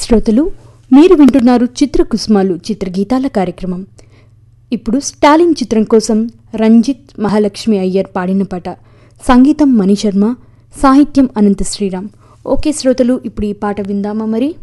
శ్రోతలు మీరు వింటున్నారు చిత్రకుసుమాలు చిత్రగీతాల కార్యక్రమం. ఇప్పుడు స్టాలిన్ చిత్రం కోసం రంజిత్ మహాలక్ష్మి అయ్యర్ పాడిన పాట. సంగీతం మణిశర్మ, సాహిత్యం అనంత శ్రీరామ్. ఓకే శ్రోతలు, ఇప్పుడు ఈ పాట విందామా మరి.